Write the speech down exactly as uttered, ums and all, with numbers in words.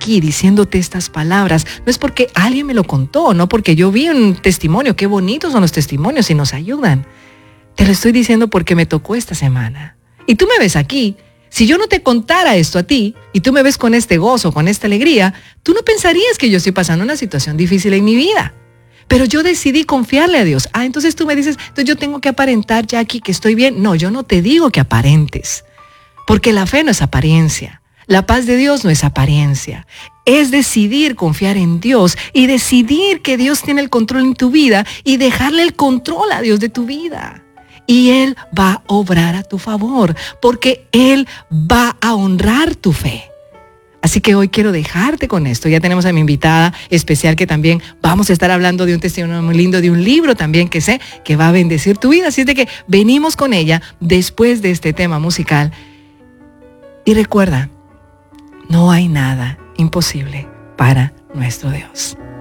aquí diciéndote estas palabras, no es porque alguien me lo contó, no porque yo vi un testimonio, qué bonitos son los testimonios y nos ayudan. Te lo estoy diciendo porque me tocó esta semana. Y tú me ves aquí. Si yo no te contara esto a ti y tú me ves con este gozo, con esta alegría, tú no pensarías que yo estoy pasando una situación difícil en mi vida. Pero yo decidí confiarle a Dios. Ah, entonces tú me dices, entonces yo tengo que aparentar, Jackie, que estoy bien. No, yo no te digo que aparentes, porque la fe no es apariencia. La paz de Dios no es apariencia. Es decidir confiar en Dios y decidir que Dios tiene el control en tu vida y dejarle el control a Dios de tu vida. Y Él va a obrar a tu favor, porque Él va a honrar tu fe. Así que hoy quiero dejarte con esto. Ya tenemos a mi invitada especial que también vamos a estar hablando de un testimonio muy lindo, de un libro también que sé que va a bendecir tu vida. Así es de que venimos con ella después de este tema musical. Y recuerda, no hay nada imposible para nuestro Dios.